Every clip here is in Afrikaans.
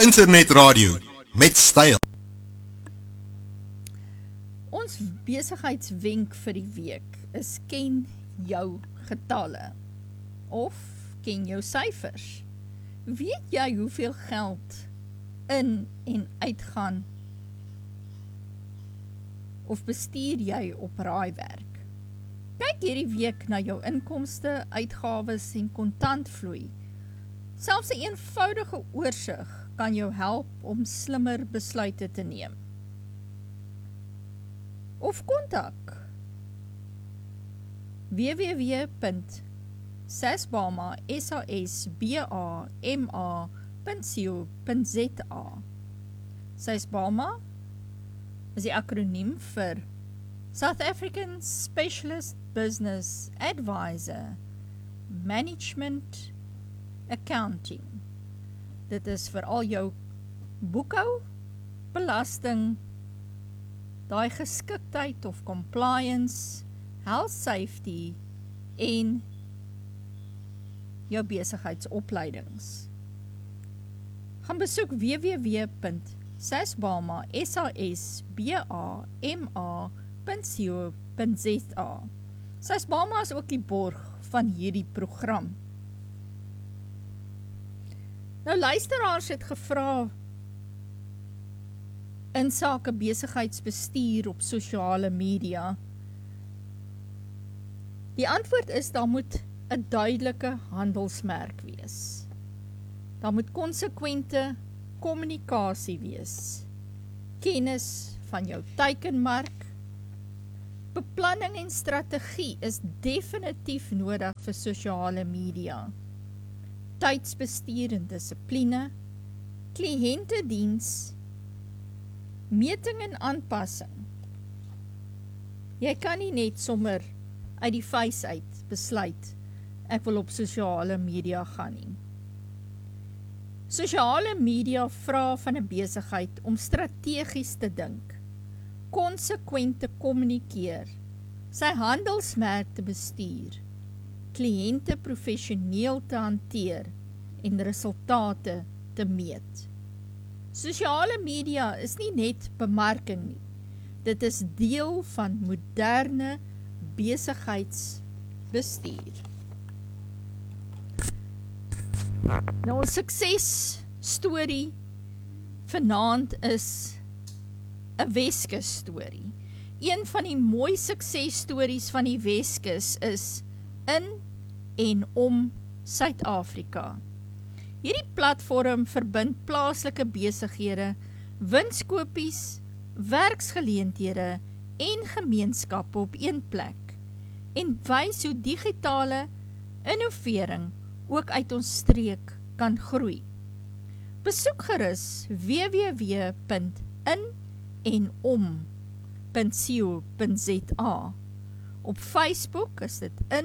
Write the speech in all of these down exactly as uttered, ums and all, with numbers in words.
Internetradio met styl. Ons besigheidswenk vir die week is ken jou getalle of ken jou syfers. Weet jy hoeveel geld in en uitgaan of bestuur jy op raaiwerk? Kyk hierdie week na jou inkomste, uitgawes en kontantvloei. Selfs 'n eenvoudige oorsig kan jou help om slimmer besluite te neem. Of kontak w w w punt sasbama punt co punt z a. Sasbama is die akroniem vir South African Specialist Business Advisor Management Accounting. Dit is vir al jou boekhou, belasting, daai geskiktheid of compliance, health safety en jou besigheidsopleidings. Gaan besoek w w w punt sasbama punt co punt z a. Sasbama is ook die borg van hierdie program. Nou luisteraars het gevra in sake besigheidsbestuur op sosiale media. Die antwoord is, daar moet 'n duidelike handelsmerk wees. Daar moet konsekwente kommunikasie wees. Kennis van jou teikenmark. Beplanning en strategie is definitief nodig vir sosiale media. Tydsbestuur en dissipline, kliëntediens, meting en aanpassing. Jy kan nie net sommer uit die vuis uit besluit, ek wil op sosiale media gaan nie. Sosiale media vra van 'n besigheid om strategies te dink, konsekwent te kommunikeer, sy handelsmerk te bestuur, kliënte professioneel te hanteer en resultate te meet. Sosiale media is nie net bemarking nie. Dit is deel van moderne besigheidsbestuur. Nou, ons sukses storie vanaand is 'n Weskus storie. Een van die mooi sukses stories van die Weskus is in en om Suid-Afrika. Hierdie platform verbind plaaslike besighede, winskopies, werksgeleenthede en gemeenskappe op een plek en wys hoe digitale innovering ook uit ons streek kan groei. Besoek gerus w w w punt in en om punt co punt z a. Op Facebook is dit in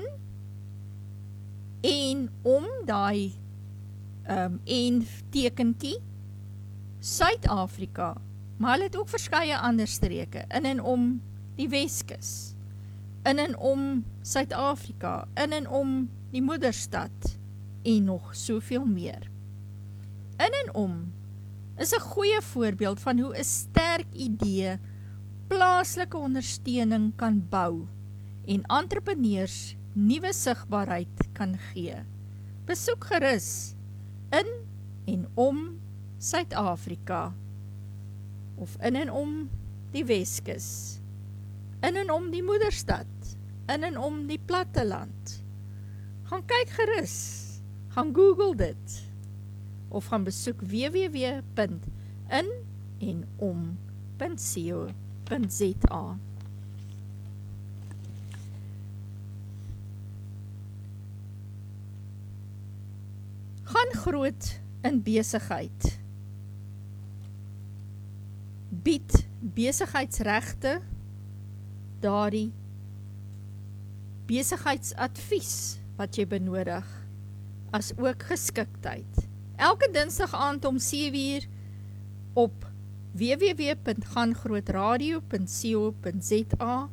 en om daai um, en tekenkie Suid-Afrika, maar hulle het ook verskeie ander streke, in en om die Weskus, in en om Suid-Afrika, in en om die moederstad en nog soveel meer. In en om is 'n goeie voorbeeld van hoe 'n sterk idee plaaslike ondersteuning kan bou en entrepreneurs nuwe sigbaarheid kan gee. Besoek gerus in en om Suid-Afrika of in en om die Weskus, in en om die moederstad, in en om die platteland. Gaan kyk gerus, gaan Google dit of gaan besoek w w w punt in en om punt co punt z a. Gaan groot in besigheid. Bied besigheidsregte, daardie besigheidsadvies wat jy benodig, as ook geskiktheid. Elke dinsdag aand om sewe uur op w w w punt gaangrootradio punt co punt z a,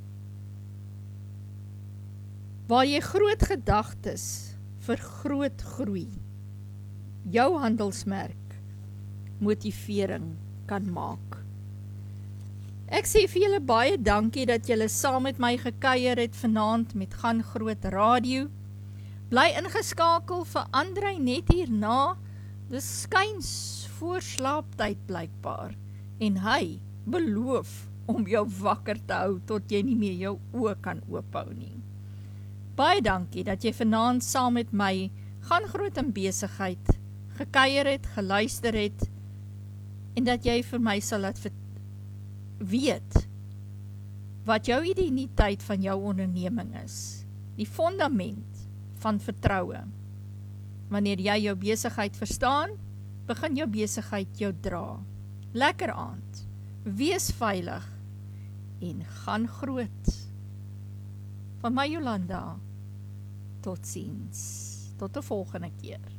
waar jy groot gedagtes vir groot groei, jou handelsmerk motivering kan maak. Ek sê vir julle baie dankie dat julle saam met my gekuier het vanaand met Gaan Groot Radio. Bly ingeskakel vir Andrei net hierna, dis skuins voor slaaptyd blykbaar, en hy beloof om jou wakker te hou tot jy nie meer jou oë kan oophou nie. Baie dankie dat jy vanaand saam met my Gaan Groot in Besigheid gekuier het, geluister het, en dat jy vir my sal laat weet wat jou identiteit van jou onderneming is, die fundament van vertroue. Wanneer jy jou besigheid verstaan, begin jou besigheid jou dra. Lekker aand, wees veilig en gaan groot. Van my Jolanda, tot ziens, tot die volgende keer.